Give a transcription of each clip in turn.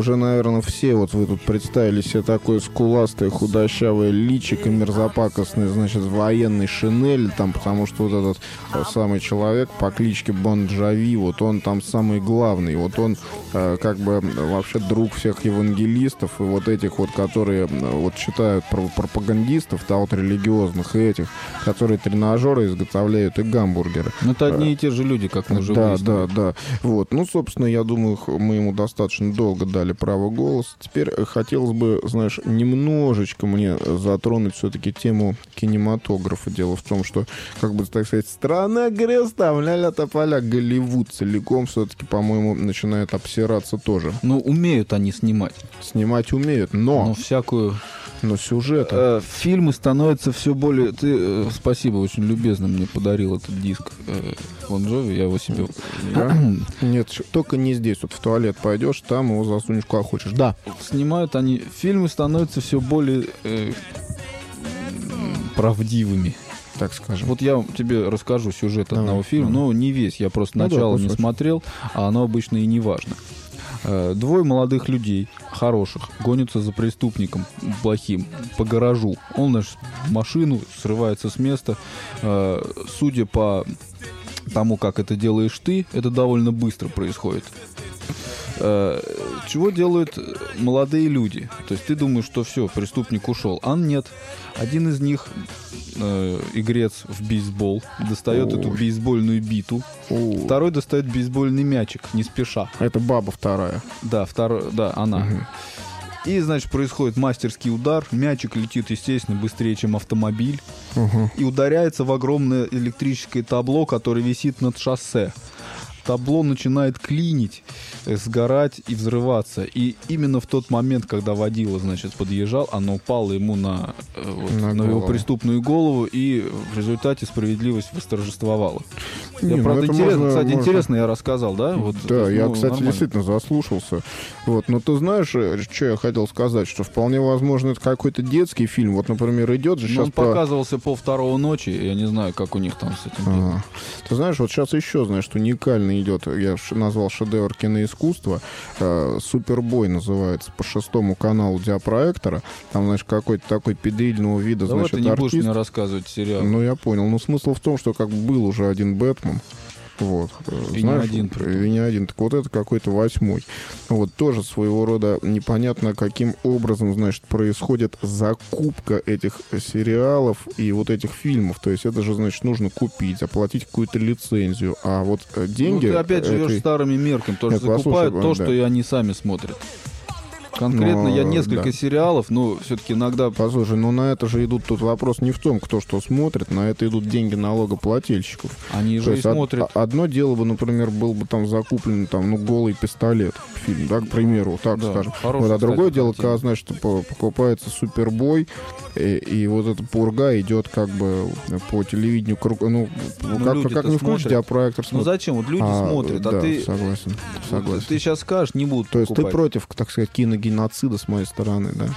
уже, наверное, все, вот вы тут представили себе такое скуластое, худощавое личико, мерзопакостное, значит, военный шинель, там, потому что вот этот самый человек по кличке Бон Джови, вот он там самый главный, вот он как бы вообще друг всех евангелистов и вот этих вот, которые вот читают пропагандистов, да, вот религиозных, и этих, которые тренажеры изготовляют и гамбургеры. Ну, это одни и те же люди, как мы уже выяснили. Да. Вот. Ну, собственно, я думаю, мы ему достаточно долго дали право голоса. Теперь хотелось бы, знаешь, немножечко мне затронуть все-таки тему кинематографа. Дело в том, что, как бы, так сказать, страна греста, ля-ля тополя, Голливуд целиком все-таки, по-моему, начинает обсираться тоже. Ну, умеют они снимать. Снимать умеют, но... Ну, всякую... Но сюжет... Фильмы становятся все более... Ты, спасибо, очень любезно мне подарил этот диск Бон Джови, я его себе... Да? Нет, только не здесь. Вот в туалет пойдешь, там его засунешь куда хочешь. Да. Снимают они... Фильмы становятся все более правдивыми. Так скажем. Вот я тебе расскажу сюжет одного фильма, но не весь, я просто начало не смотрел, а оно обычно и не важно. Двое молодых людей, хороших, гонятся за преступником плохим по гаражу. Он, значит, машину срывается с места. Судя по тому, как это делаешь ты, это довольно быстро происходит. Чего делают молодые люди? То есть ты думаешь, что все, преступник ушел. А нет. Один из них, игрец в бейсбол, достает эту бейсбольную биту. Второй достает бейсбольный мячик, не спеша. Это баба вторая. Да, она. И, значит, происходит мастерский удар. Мячик летит, естественно, быстрее, чем автомобиль. И ударяется в огромное электрическое табло, которое висит над шоссе. Табло начинает клинить, сгорать и взрываться. И именно в тот момент, когда водила, значит, подъезжал, оно упало ему на его преступную голову, и в результате справедливость восторжествовала. Правда, интересно я рассказал, да? Вот, да, я, кстати, нормально. Действительно заслушался. Вот. Но ты знаешь, что я хотел сказать? Что вполне возможно, это какой-то детский фильм. Вот, например, идет же сейчас... Он показывался 2:30 ночи, я не знаю, как у них там с этим. Ты знаешь, вот сейчас еще, знаешь, уникальный идет, я назвал шедевр киноискусства, «Супербой» называется, по 6-му каналу диапроектора. Там, значит, какой-то такой педрильного вида, да, значит, ты не артист. Будешь мне рассказывать сериал. Ну, я понял. Но смысл в том, что как бы был уже один Бэтмен. Вот. И знаешь, не один. И не один. Так вот это какой-то 8-й. Вот тоже своего рода непонятно, каким образом, значит, происходит закупка этих сериалов и вот этих фильмов. То есть это же, значит, нужно купить, оплатить какую-то лицензию. А вот деньги... Ну, ты опять живешь старыми мерками. Тоже закупают то, что и они сами смотрят. Конкретно я несколько сериалов, но все-таки иногда... Послушай, ну на это же идут, тут вопрос не в том, кто что смотрит, на это идут деньги налогоплательщиков. Они же и смотрят. Одно дело бы, например, был бы там закуплен там, голый пистолет, фильм, да, к примеру, так скажем. Вот, а другое дело, когда, значит, покупается Супербой, и вот эта пурга идет как бы по телевидению, как не включишь, диапроектор смотрит. Ну зачем? Вот люди смотрят, да, ты... Согласен. Ты сейчас скажешь, не будут покупать. То есть ты против, так сказать, киногеноцида с моей стороны, да?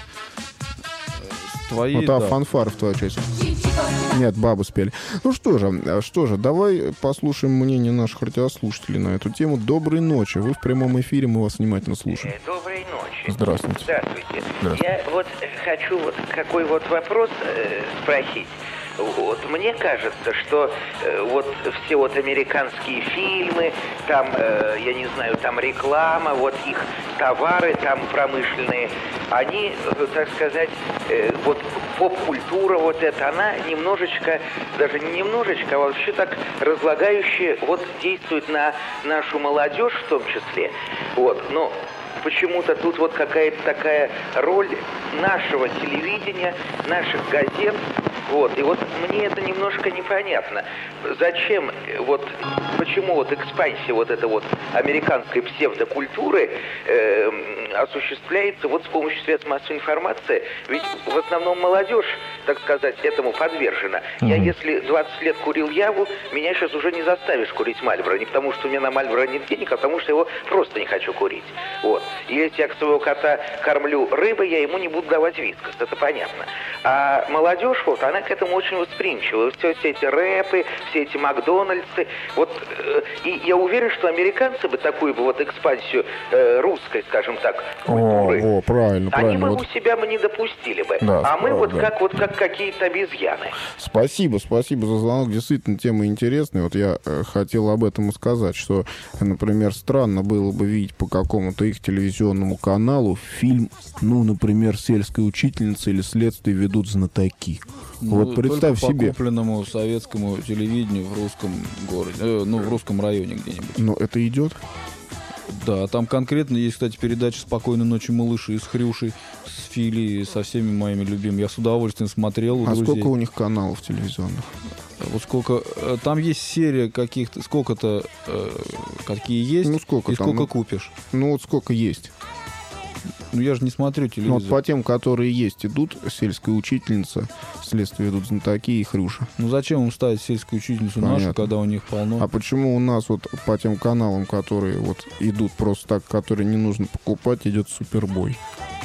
Твоей, вот, фанфары в твою честь. Нет, бабы спели. Ну что же, давай послушаем мнение наших радиослушателей на эту тему. Доброй ночи. Вы в прямом эфире, мы вас внимательно слушаем. Доброй ночи. Здравствуйте. Здравствуйте. Я вот хочу какой вопрос спросить. Вот, мне кажется, что вот все вот американские фильмы, там, я не знаю, там реклама, вот их товары там промышленные, они, так сказать, вот поп-культура вот эта, она немножечко, даже не немножечко, а вообще так разлагающе вот действует на нашу молодежь в том числе. Вот, но почему-то тут вот какая-то такая роль нашего телевидения, наших газет. Вот, и вот мне это немножко непонятно. Зачем, вот, почему вот экспансия вот этой вот американской псевдокультуры осуществляется вот с помощью средств массовой информации? Ведь в основном молодежь, так сказать, этому подвержена. Я, если 20 лет курил Яву, меня сейчас уже не заставишь курить Мальборо. Не потому, что у меня на Мальборо нет денег, а потому, что его просто не хочу курить. Вот. И если я своего кота кормлю рыбой, я ему не буду давать вискас. Это понятно. А молодежь, вот, она к этому очень восприимчива. Все эти рэпы, все эти Макдональдсы. Вот, и я уверен, что американцы бы такую бы вот экспансию русской, скажем так, культуры, правильно. они бы вот. у себя бы не допустили бы. Да, а мы правда. как какие-то обезьяны. Спасибо за звонок. Действительно, тема интересная. Вот я хотел об этом и сказать, что, например, странно было бы видеть по какому-то их телевизионному каналу фильм, например, «Сельская учительница» или «Следствие ведут знатоки». Вот представь только себе. по купленному советскому телевидению в русском городе, в русском районе где-нибудь. Но это идет? Да, там конкретно есть, кстати, передача «Спокойной ночи, малыши» с Хрюшей, с Филей, со всеми моими любимыми. Я с удовольствием смотрел у друзей. Сколько у них каналов телевизионных? Вот сколько... Там есть серия каких-то... Сколько-то... какие есть, сколько и там? сколько купишь. Вот сколько есть. Я же не смотрю телевизор. Вот по тем, которые есть, идут «Сельская учительница», «Следствие ведут знатоки» и «Хрюша». Зачем им ставить «Сельскую учительницу» нашу, когда у них полно? А почему у нас вот по тем каналам, которые вот идут просто так, которые не нужно покупать, идет «Супербой»?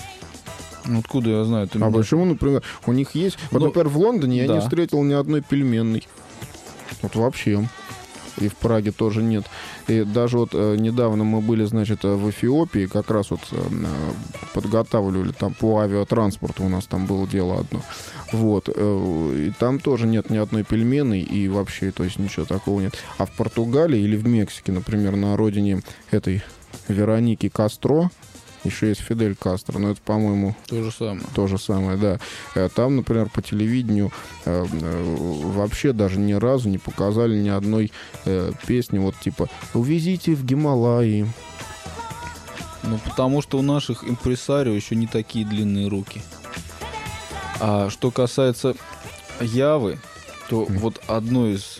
Откуда я знаю? Почему, например, у них есть... Вот, например, в Лондоне я не встретил ни одной пельменной. Вот вообще. И в Праге тоже нет. И даже вот недавно мы были, значит, в Эфиопии, как раз вот подготавливали там по авиатранспорту, у нас там было дело одно. Вот. И там тоже нет ни одной пельменной, и вообще, то есть ничего такого нет. А в Португалии или в Мексике, например, на родине этой Вероники Кастро, еще есть Фидель Кастро, но это, по-моему... То же самое, да. Там, например, по телевидению вообще даже ни разу не показали ни одной песни, вот типа «Увезите в Гималаи». Потому что у наших импресарио еще не такие длинные руки. А что касается Явы, то вот одно из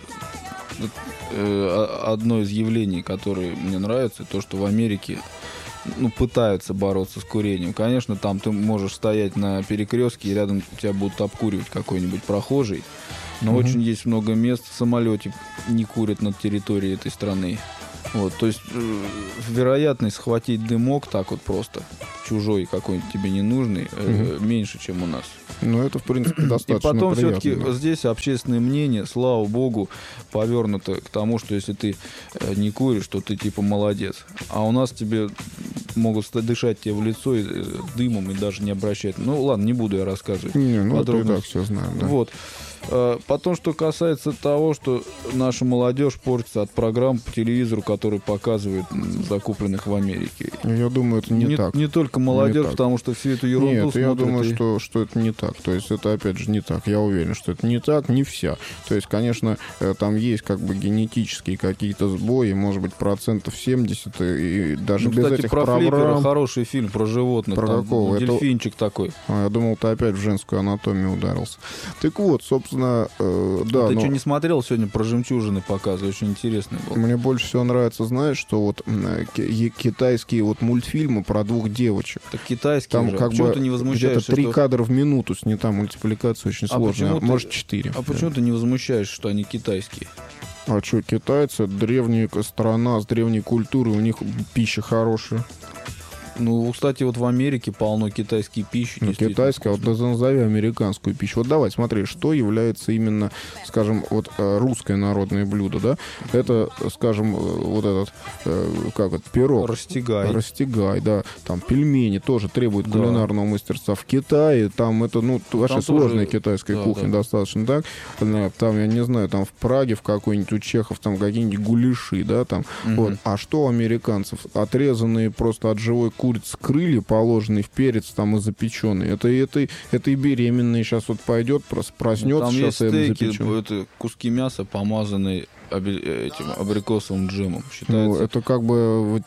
явлений, которое мне нравится, то, что в Америке пытаются бороться с курением. Конечно, там ты можешь стоять на перекрестке, и рядом тебя будут обкуривать какой-нибудь прохожий. Но очень есть много мест, в самолете не курят над территорией этой страны. Вот, то есть вероятность схватить дымок так вот просто, чужой какой-нибудь тебе ненужный, меньше, чем у нас. Это, в принципе, достаточно приятно. И потом приятно, все-таки здесь общественное мнение, слава богу, повернуто к тому, что если ты не куришь, то ты типа молодец. А у нас тебе могут дышать тебе в лицо дымом и даже не обращать. Ладно, не буду я рассказывать. Это и так все знаем, да. Вот. Потом, что касается того, что наша молодежь портится от программ по телевизору, которые показывают закупленных в Америке. Я думаю, это не так. Не только молодежь, не потому что всю эту ерунду Нет, я думаю, что это не так. То есть это, опять же, не так. Я уверен, что это не так, не вся. То есть, конечно, там есть как бы генетические какие-то сбои, может быть, 70%, и даже без кстати, этих про программ... Флиппера хороший фильм про животных. Про там, какого? Дельфинчик такой. Я думал, ты опять в женскую анатомию ударился. Так вот, собственно, да. Ты что, не смотрел сегодня про жемчужины показы? Очень интересный был. Мне больше всего нравится, знаешь, что вот китайские вот мультфильмы про двух девочек. Так китайские там же. Как почему бы ты не возмущаешься, где-то 3 кадра в минуту снята, мультипликация очень сложная. Может, 4. А почему ты не возмущаешься, что они китайские? А что, китайцы, древняя страна с древней культурой, у них пища хорошая. Кстати, вот в Америке полно китайской пищи. Китайская, вот назови американскую пищу. Вот давай, смотри, что является именно, скажем, вот русское народное блюдо, да? Это, скажем, вот этот, пирог. Растягай, да. Там пельмени тоже требуют кулинарного мастерства. В Китае там это, вообще там сложная китайская кухня достаточно, так? Там, я не знаю, там в Праге, в какой-нибудь у чехов, там какие-нибудь гуляши, да, там. Вот. А что у американцев? Отрезанные просто от живой курицы крылья, положенные в перец там и запеченные. Это и беременные сейчас вот пойдет, проснется, там сейчас есть стейки, запечен. это куски мяса, помазанные этим абрикосовым джемом. Считается. Это как бы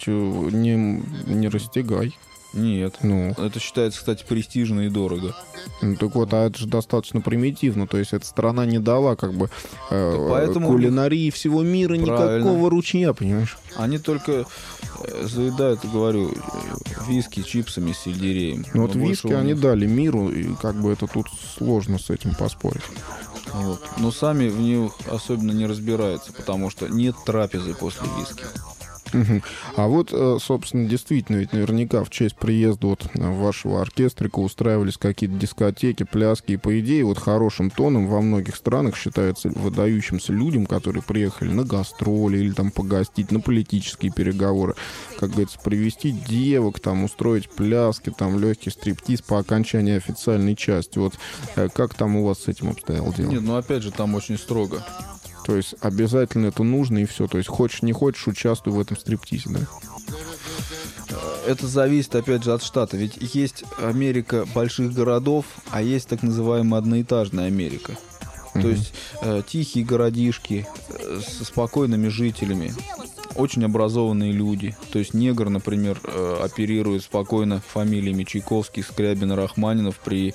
не растягай. Нет. Это считается, кстати, престижно и дорого. Так вот, а это же достаточно примитивно. То есть эта страна не дала как бы кулинарии всего мира никакого ручья, понимаешь? Они только заедают, говорю, виски чипсами с сельдереем. Вот виски они дали миру, и как бы это тут сложно с этим поспорить. Вот. Но сами в них особенно не разбираются, потому что нет трапезы после виски. А вот, собственно, действительно, ведь наверняка в честь приезда вот вашего оркестрика устраивались какие-то дискотеки, пляски, и, по идее, вот хорошим тоном во многих странах считается выдающимся людям, которые приехали на гастроли или там погостить, на политические переговоры, как говорится, привести девок, там, устроить пляски, там, легкий стриптиз по окончании официальной части. Вот как там у вас с этим обстояло дело? Нет, ну опять же, там очень строго. То есть обязательно это нужно и все. То есть хочешь, не хочешь, участвуй в этом стриптизе, да? Это зависит, опять же, от штата. Ведь есть Америка больших городов, а есть так называемая одноэтажная Америка. То есть тихие городишки со спокойными жителями, очень образованные люди. То есть негр, например, оперирует спокойно фамилиями Чайковский, Скрябин, Рахманинов при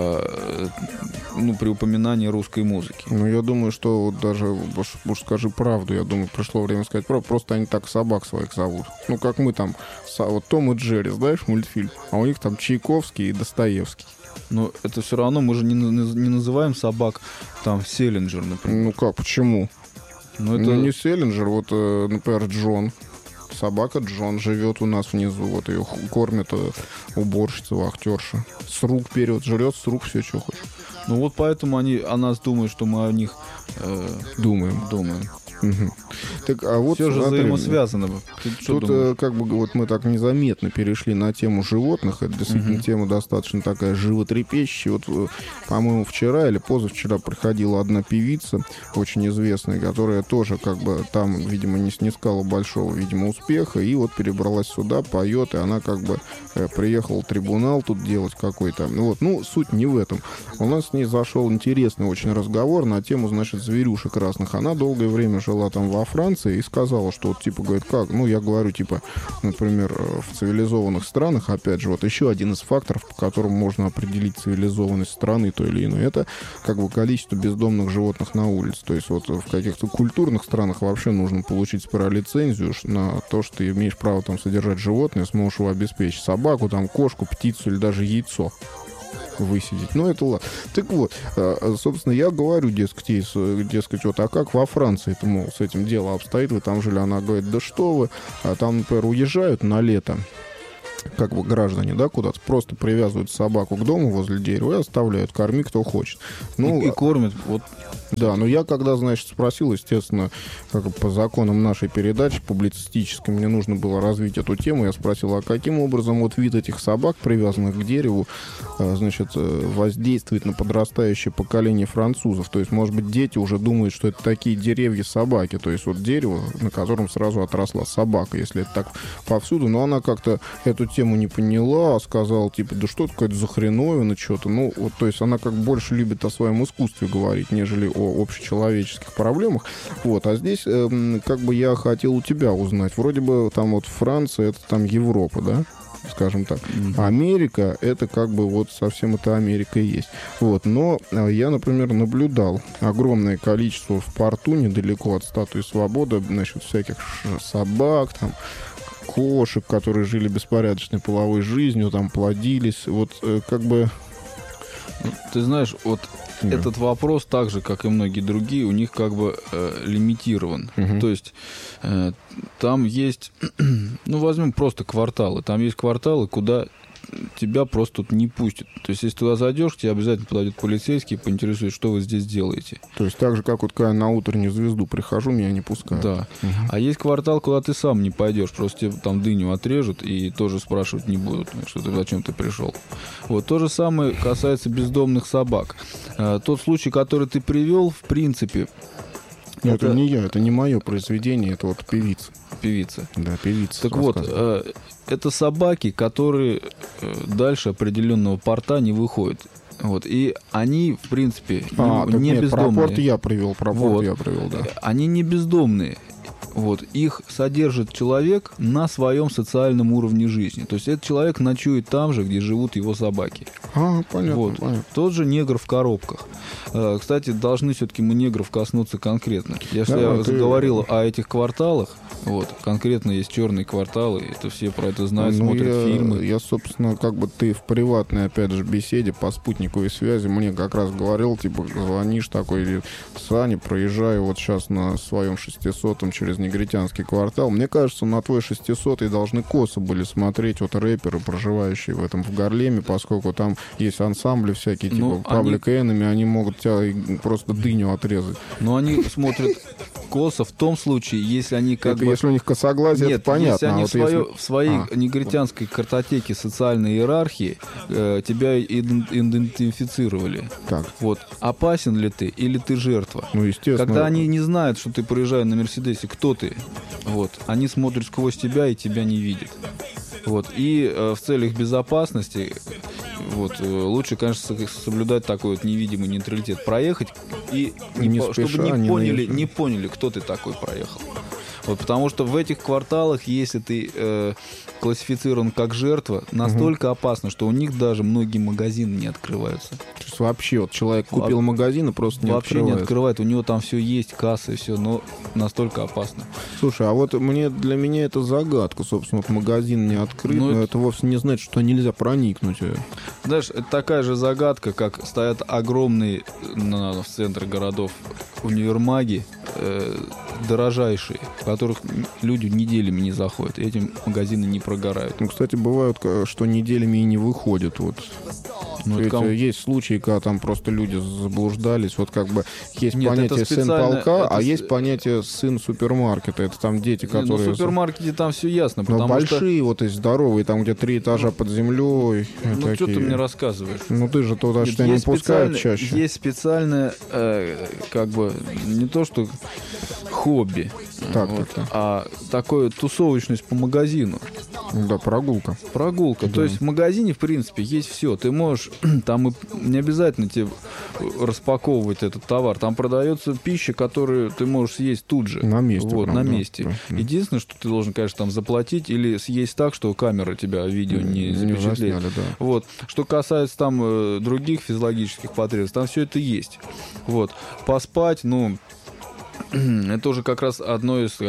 упоминании русской музыки. Ну, я думаю, что вот даже, уж скажи правду, я думаю, пришло время сказать правду, просто они так собак своих зовут. Ну, как мы там, вот Том и Джерри, знаешь, мультфильм, а у них там Чайковский и Достоевский. Но это все равно, мы же не называем собак там Селлинджер, например. Ну как, почему? Ну, это... не Селлинджер, вот, например, Джон. Собака Джон живет у нас внизу. Вот ее кормит уборщица, вахтерша. С рук вперед жрет, с рук все, что хочешь. Ну вот поэтому они о нас думают, что мы о них думаем. Угу. Так, а вот все же взаимосвязано. Тут как бы вот мы так незаметно перешли на тему животных. Это действительно тема достаточно такая животрепещущая. Вот, по-моему, вчера или позавчера приходила одна певица, очень известная, которая тоже как бы там, видимо, не снискала большого, видимо, успеха, и вот перебралась сюда, поет, и она как бы приехала в трибунал тут делать какой-то. Вот. Ну, суть не в этом. У нас с ней зашел интересный очень разговор на тему, значит, зверюшек разных. Она долгое время жила там во Франции и сказала, что вот, типа, говорит, как? Ну, я говорю, типа, например, в цивилизованных странах, опять же, вот еще один из факторов, по которым можно определить цивилизованность страны той или иной, это как бы количество бездомных животных на улице. То есть вот в каких-то культурных странах вообще нужно получить сперва лицензию на то, что ты имеешь право там содержать животное, сможешь его обеспечить. Собаку, там, кошку, птицу или даже яйцо высидеть. Ну, это ладно. Так вот, собственно, я говорю, дескать, вот, а как во Франции, это, мол, с этим дело обстоит, вы там жили? Она говорит, да что вы, там, например, уезжают на лето, как бы граждане, да, куда-то, просто привязывают собаку к дому возле дерева и оставляют, корми кто хочет. Ну, и кормят, вот. Да, но я когда, значит, спросил, естественно, как по законам нашей передачи публицистической, мне нужно было развить эту тему, я спросил, а каким образом вот вид этих собак, привязанных к дереву, значит, воздействует на подрастающее поколение французов? То есть, может быть, дети уже думают, что это такие деревья-собаки, то есть вот дерево, на котором сразу отросла собака, если это так повсюду, но она как-то эту тему не поняла, а сказала, типа, да что такое за хреновина, что-то, ну, вот, то есть она как больше любит о своем искусстве говорить, нежели о общечеловеческих проблемах, вот, а здесь как бы я хотел у тебя узнать, вроде бы там вот Франция, это там Европа, да? Скажем так. Америка, это как бы вот совсем это Америка и есть. Вот. Но я, например, наблюдал огромное количество в порту, недалеко от Статуи Свободы, значит, всяких собак, там, кошек, которые жили беспорядочной половой жизнью, там, плодились. Вот как бы... Ты знаешь, вот этот вопрос, так же, как и многие другие, у них как бы лимитирован. То есть там есть, ну, возьмем просто кварталы. Там есть кварталы, куда тебя просто тут не пустят. То есть, если туда зайдешь, тебе обязательно подойдет полицейский и поинтересует, что вы здесь делаете. То есть, так же, как вот когда я на утреннюю звезду прихожу, меня не пускают. Да. А есть квартал, куда ты сам не пойдешь. Просто тебе там дыню отрежут и тоже спрашивать не будут, что ты, зачем ты пришел. Вот. То же самое касается бездомных собак. Тот случай, который ты привел, в принципе... Это не я, это не мое произведение, это вот певица. Певица. Да, певица. Так вот, это собаки, которые дальше определенного порта не выходят. Вот. И они, в принципе, не бездомные. Про порт я привел, да. Они не бездомные. Вот. Их содержит человек на своем социальном уровне жизни. То есть этот человек ночует там же, где живут его собаки. Понятно, вот. Понятно. Тот же негр в коробках. Кстати, должны все-таки мы негров коснуться конкретно. Я заговорил о этих кварталах. Вот. Конкретно есть черные кварталы. Это все про это знают, смотрят фильмы. Я, собственно, как бы ты в приватной, опять же, беседе по спутниковой связи мне как раз говорил, типа, звонишь такой, Саня, проезжаю вот сейчас на своем 600-м через негритянский квартал. Мне кажется, на твой 600-й должны косо были смотреть вот рэперы, проживающие в Гарлеме, поскольку там есть ансамбли всякие, типа Public Enemy, они могут тебя просто дыню отрезать. Но они смотрят косо в том случае, если они Если у них косоглазие, нет, это понятно. если они в своей негритянской картотеке социальной иерархии тебя идентифицировали. Так. Вот. Опасен ли ты или ты жертва? Ну, естественно. Когда они не знают, что ты проезжаешь на Мерседесе, кто ты? Вот. Они смотрят сквозь тебя и тебя не видят. Вот. И в целях безопасности лучше, конечно, соблюдать такой вот невидимый нейтралитет. Проехать и чтобы не поняли, кто ты такой проехал. Вот, потому что в этих кварталах, если ты классифицирован как жертва, настолько опасно, что у них даже многие магазины не открываются. То есть вообще вот человек купил магазин и просто не открывает. Вообще не открывает. У него там все есть, касса и все, но настолько опасно. Слушай, а вот для меня это загадка. Собственно, вот магазин не открыт, но это вовсе не значит, что нельзя проникнуть. Знаешь, это такая же загадка, как стоят огромные в центре городов универмаги, дорожайшие, в которых люди неделями не заходят. И эти магазины не прогорают. Ну, кстати, бывают, что неделями и не выходят. Вот. Есть случаи, когда там просто люди заблуждались. Вот как бы есть понятие сын полка, а есть понятие сын супермаркета. Это там дети, которые... Ну, в супермаркете там все ясно. Но большие, вот и здоровые, там где 3 этажа под землей. Ну, что ты мне рассказываешь? Ну, ты же туда что не пускают чаще. Есть специальное, как бы, не то что хобби, а такое тусовочность по магазину. Да, прогулка. Да. То есть в магазине, в принципе, есть все. Ты можешь, там и не обязательно тебе распаковывать этот товар. Там продается пища, которую ты можешь съесть тут же. На месте. Вот, на месте. Да. Единственное, что ты должен, конечно, там заплатить или съесть так, что камера тебя видео не запечатлеет. Да. Вот. Что касается там других физиологических потребностей, там все это есть. Вот. Поспать, это уже как раз одна из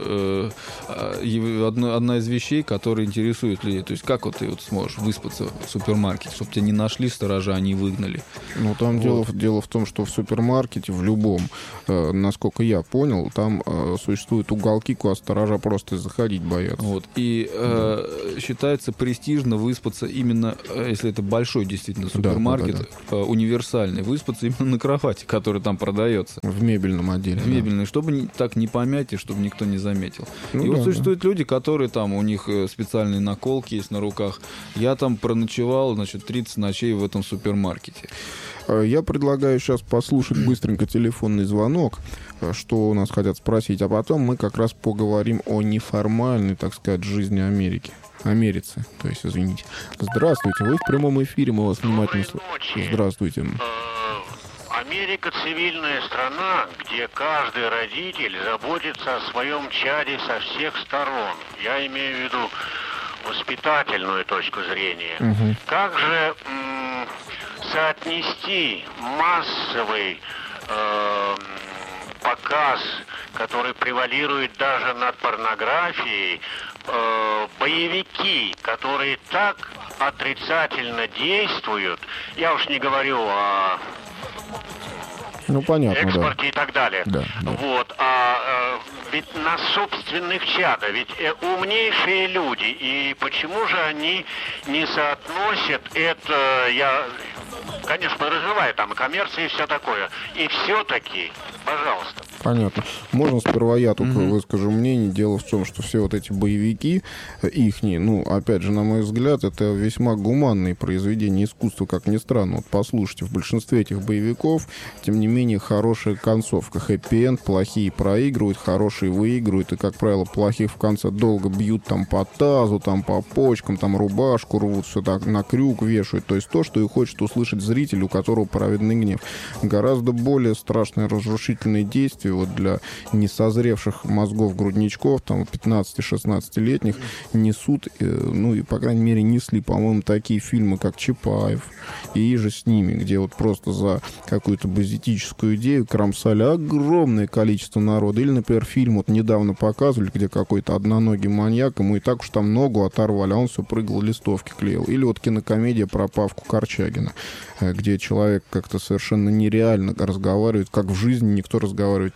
вещей, которые интересуют людей. То есть как вот ты сможешь выспаться в супермаркете, чтобы тебя не нашли сторожа, а не выгнали. Ну, там дело в том, что в супермаркете, в любом, насколько я понял, там существуют уголки, куда сторожа просто заходить боятся. Вот. И считается престижно выспаться именно, если это большой действительно супермаркет, универсальный, выспаться именно на кровати, которая там продается. В мебельном отделе. Чтобы так не помять и чтобы никто не заметил. Существуют люди, которые там, у них специальные наколки есть на руках. Я там проночевал, 30 ночей в этом супермаркете. Я предлагаю сейчас послушать быстренько телефонный звонок, что у нас хотят спросить, а потом мы как раз поговорим о неформальной, так сказать, жизни Америцы. То есть, извините. Здравствуйте, вы в прямом эфире, мы вас внимательно слушаем. Здравствуйте. Америка цивильная страна, где каждый родитель заботится о своем чаде со всех сторон. Я имею в виду воспитательную точку зрения. Как же соотнести массовый показ, который превалирует даже над порнографией, боевики, которые так отрицательно действуют, я уж не говорю о понятно, экспорте и так далее. Да. Вот. Ведь на собственных чадах, ведь умнейшие люди, и почему же они не соотносят это, конечно, развиваю там и коммерцию и все такое, и все-таки, пожалуйста. Понятно. Можно сперва я только выскажу мнение. Дело в том, что все вот эти боевики ихние, опять же, на мой взгляд, это весьма гуманные произведения искусства, как ни странно. Вот послушайте, в большинстве этих боевиков, тем не менее, хорошая концовка. Хэппи-энд, плохие проигрывают, хорошие выигрывают, и, как правило, плохих в конце долго бьют там по тазу, там по почкам, там рубашку рвут, все так на крюк вешают. То есть то, что и хочет услышать зритель, у которого праведный гнев. Гораздо более страшные разрушительные действия вот для несозревших мозгов грудничков, там 15-16-летних, несут, и, по крайней мере, несли, по-моему, такие фильмы, как Чапаев и же с ними, где вот просто за какую-то базитическую идею кромсали огромное количество народа. Или, например, фильм вот недавно показывали, где какой-то одноногий маньяк, ему и так уж там ногу оторвали, а он все прыгал, листовки клеил. Или вот кинокомедия про Павку Корчагина, где человек как-то совершенно нереально разговаривает, как в жизни никто разговаривать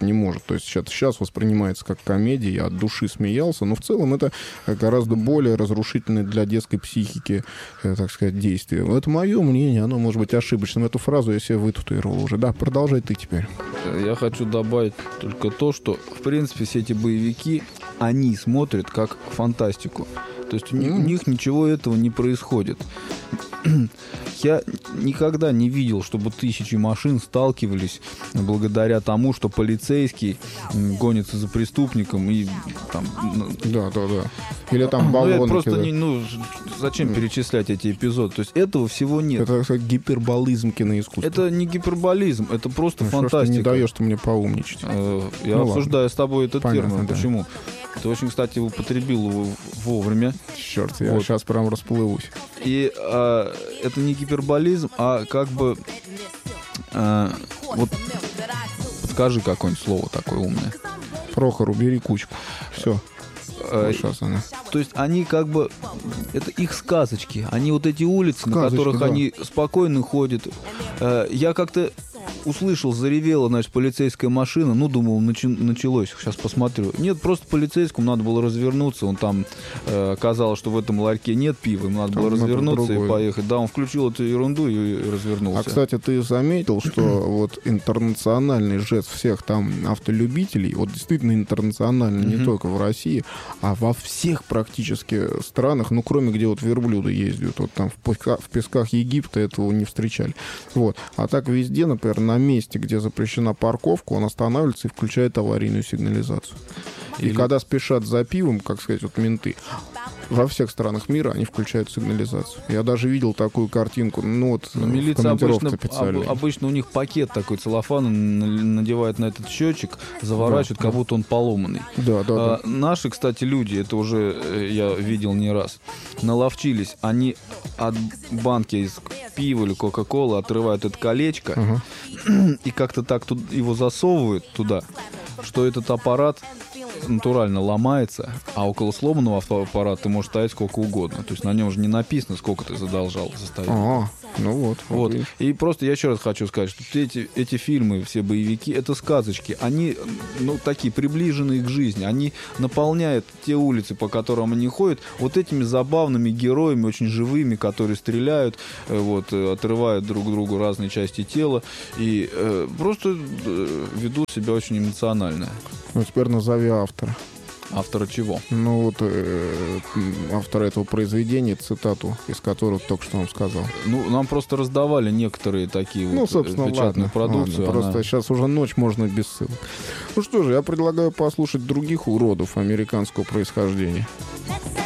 не может. То есть сейчас воспринимается как комедия, я от души смеялся, но в целом это гораздо более разрушительное для детской психики, так сказать, действие. Это мое мнение, оно может быть ошибочным. Эту фразу я себе вытатуировал уже. Да, продолжай ты теперь. Я хочу добавить только то, что, в принципе, все эти боевики, они смотрят как фантастику. То есть у них ничего этого не происходит. Я никогда не видел, чтобы тысячи машин сталкивались благодаря тому, что полицейский гонится за преступником и там... Да. Или там баллоны. Просто зачем перечислять эти эпизоды? То есть этого всего нет. Это как гиперболизм киноискусства. Это не гиперболизм, это просто фантастика. Ты не даешь ты мне поумничать. Я обсуждаю с тобой этот термин. Да. Почему? Ты очень, кстати, употребил его вовремя. Черт, я сейчас прям расплывусь. И это не гиперболизм, а как бы... вот подскажи какое-нибудь слово такое умное. Прохор, убери кучку. Все. Сейчас она. То есть они как бы... Это их сказочки. Они вот эти улицы, на которых да. они спокойно ходят. Я как-то услышал, заревела, значит, полицейская машина. Ну, думал, началось. Сейчас посмотрю. Нет, просто полицейскому надо было развернуться. Он там оказалось, что в этом ларьке нет пива. Ему надо было развернуться и поехать. Да, он включил эту ерунду и развернулся. А, кстати, ты заметил, что вот интернациональный жест всех там автолюбителей, вот действительно интернациональный, не только в России, а во всех практически странах, ну, кроме где вот верблюды ездят. Вот там в песках Египта этого не встречали. Вот. А так везде, например, на месте, где запрещена парковка, он останавливается и включает аварийную сигнализацию. И когда спешат за пивом, как сказать, вот менты, во всех странах мира они включают сигнализацию. Я даже видел такую картинку, милиция в обычно у них пакет такой целлофан надевает на этот счетчик, заворачивает, как будто он поломанный. Да. Наши, кстати, люди, это уже я видел не раз, наловчились. Они от банки из пива или кока-колы отрывают это колечко и как-то так его засовывают туда, что этот аппарат натурально ломается, а около сломанного автоаппарата ты можешь стоять сколько угодно. То есть на нем же не написано, сколько ты задолжал заставить. Вот. И просто я еще раз хочу сказать, что эти фильмы, все боевики, это сказочки. Они, такие приближенные к жизни. Они наполняют те улицы, по которым они ходят, вот этими забавными героями, очень живыми, которые стреляют, отрывают друг другу разные части тела и просто ведут себя очень эмоционально. Теперь назови автора. Автора чего? Автора этого произведения, цитату, из которого только что вам сказал. Нам просто раздавали некоторые такие печатную продукцию. Просто сейчас уже ночь, можно без ссылок. Ну что же, я предлагаю послушать других уродов американского происхождения.